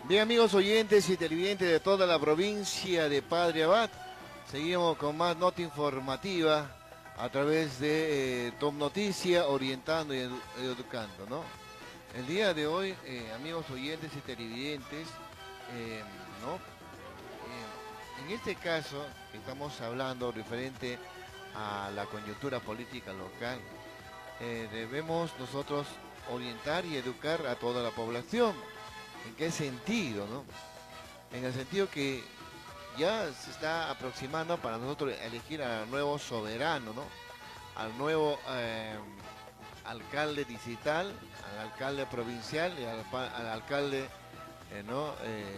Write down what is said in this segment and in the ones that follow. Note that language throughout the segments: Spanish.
Bien, amigos oyentes y televidentes de toda la provincia de Padre Abad, seguimos con más nota informativa a través de Top Noticia, orientando y educando, ¿no? El día de hoy, amigos oyentes y televidentes, ¿no? En este caso, que estamos hablando referente a la coyuntura política local, debemos nosotros orientar y educar a toda la población. ¿En qué sentido, no? En el sentido que ya se está aproximando para nosotros elegir al nuevo soberano, ¿no? Al nuevo alcalde distrital, al alcalde provincial y al alcalde, ¿no?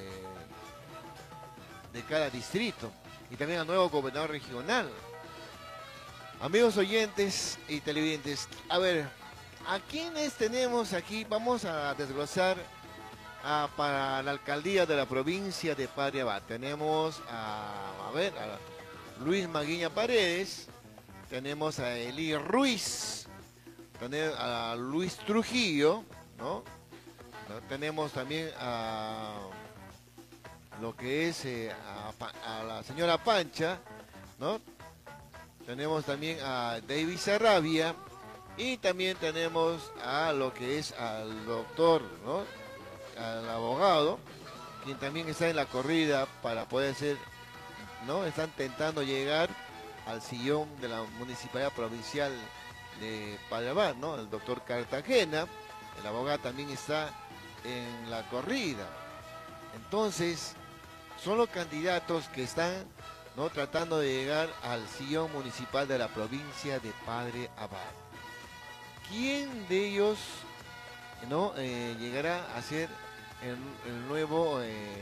De cada distrito, y también al nuevo gobernador regional. Amigos oyentes y televidentes, a ver, ¿a quiénes tenemos aquí? Vamos a desglosar para la alcaldía de la provincia de Padre Abad. Tenemos a Luis Maguiña Paredes, tenemos a Eli Ruiz, tenemos a Luis Trujillo, ¿no? Tenemos también a lo que es a la señora Pancha, ¿no? Tenemos también a David Sarabia y también tenemos a lo que es al doctor, ¿no? Al abogado, quien también está en la corrida para poder ser, ¿no? Están intentando llegar al sillón de la Municipalidad Provincial de Padre Abad, ¿no? El doctor Cartagena, el abogado también está en la corrida. Entonces, son los candidatos que están, ¿no? Tratando de llegar al sillón municipal de la provincia de Padre Abad. ¿Quién de ellos, ¿no? Llegará a ser el nuevo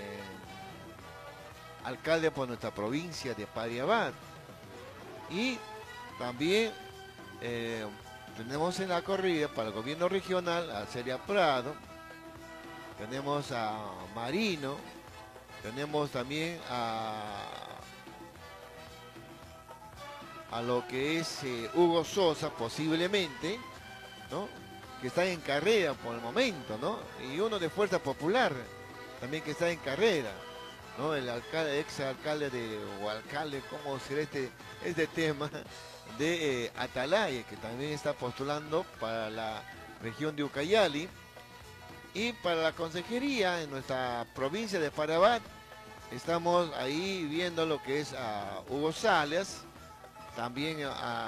alcalde por nuestra provincia de Padre Abad? Y también tenemos en la corrida para el gobierno regional a Celia Prado, tenemos a Marino, tenemos también a lo que es Hugo Sosa, posiblemente, ¿no? Que está en carrera por el momento, ¿no? Y uno de Fuerza Popular, también que está en carrera, ¿no? El alcalde, ex alcalde o alcalde, ¿cómo será este tema? De Atalaya, que también está postulando para la región de Ucayali. Y para la consejería en nuestra provincia de Padre Abad, estamos ahí viendo lo que es a Hugo Salas, también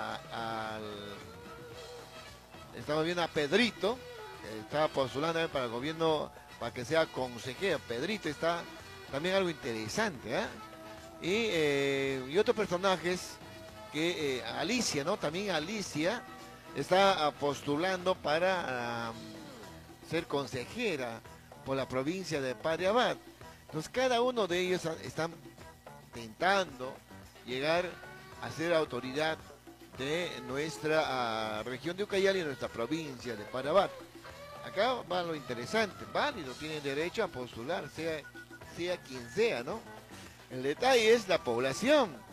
estamos viendo a Pedrito, que está postulando para el gobierno, para que sea consejero. Pedrito está también algo interesante, ¿eh? Y otros personajes que Alicia, ¿no? También Alicia está postulando para ser consejera por la provincia de Padre Abad. Entonces cada uno de ellos están intentando llegar a ser autoridad de nuestra región de Ucayali y nuestra provincia de Padre Abad. Acá va lo interesante, válido, tienen derecho a postular, sea quien sea, ¿no? El detalle es la población.